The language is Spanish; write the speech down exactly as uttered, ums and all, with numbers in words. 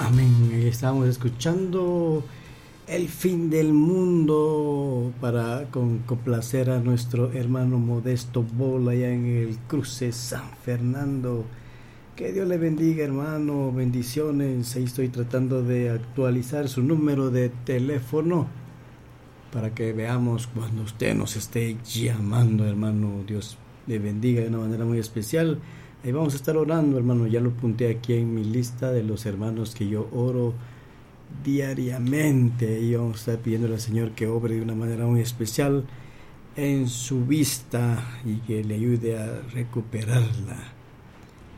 Amén. Estamos escuchando El fin del mundo para con, complacer a nuestro hermano Modesto Bola allá en el cruce San Fernando. Que Dios le bendiga, hermano. Bendiciones. Ahí estoy tratando de actualizar su número de teléfono para que veamos cuando usted nos esté llamando, hermano. Dios le bendiga de una manera muy especial. Ahí vamos a estar orando, hermano. Ya lo apunté aquí en mi lista de los hermanos que yo oro diariamente. Y vamos a estar pidiéndole al Señor que obre de una manera muy especial en su vista y que le ayude a recuperarla.